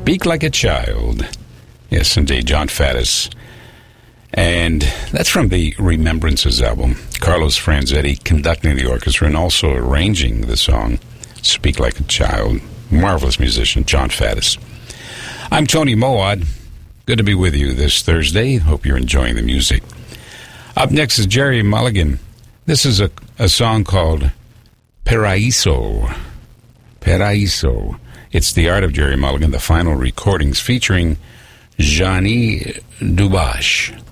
Speak Like a Child. Yes, indeed, John Faddis. And that's from the Remembrances album. Carlos Franzetti conducting the orchestra and also arranging the song Speak Like a Child. Marvelous musician, John Faddis. I'm Tony Moad. Good to be with you this Thursday. Hope you're enjoying the music. Up next is Gerry Mulligan. This is a song called Paraíso. Paraíso. It's the art of Gerry Mulligan, the final recordings featuring Johnny Dubash.